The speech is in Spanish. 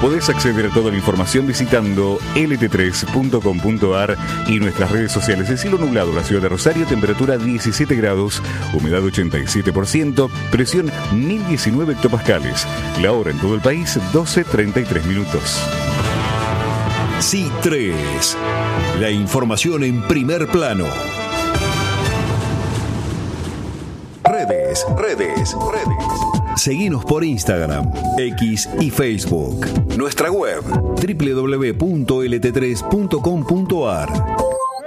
Podés acceder a toda la información visitando lt3.com.ar y nuestras redes sociales. El cielo nublado, la ciudad de Rosario, temperatura 17 grados, humedad 87%, presión 1019 hectopascales. La hora en todo el país, 12:33 minutos. C3, la información en primer plano. Redes. Seguinos por Instagram, X y Facebook. Nuestra web, www.lt3.com.ar.